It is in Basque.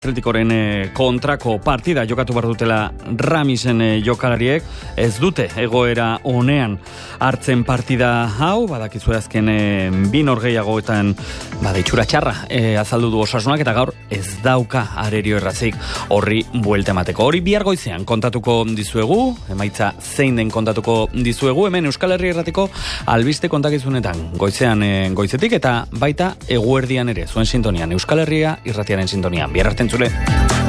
Atletikoren kontrako partida jokatu behar dutela Ramisen jokalariek, ez dute egoera honean hartzen partida hau, badakizu azken bi norgehiagoetan itxura txarra azaldu du Osasunak eta gaur ez dauka arerio errazik horri buelta emateko. Hori bihar goizean kontatuko dizuegu, emaitza zein den kontatuko dizuegu, hemen Euskal Herria Irratiko albiste kontakizunetan goizean goizetik eta baita eguerdian ere, zuen sintonian, Euskal Herria Irratiaren sintonian. Bihar arte entzule.